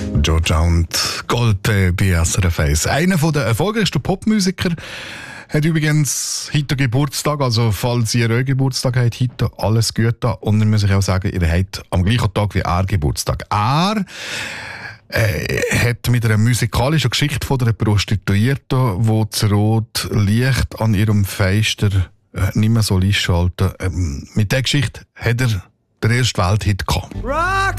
Georgia und Gold bei SRF 1. Einer der erfolgreichsten Popmusiker hat übrigens heute Geburtstag. Also falls ihr euren Geburtstag habt, heute alles Gute. Und dann muss ich auch sagen, ihr habt am gleichen Tag wie er Geburtstag. Er hat mit einer musikalischen Geschichte von einer Prostituierten, die das rote Licht an ihrem Fenster nicht mehr so einschalten. Mit dieser Geschichte hat er den ersten Welthit gehabt. Rock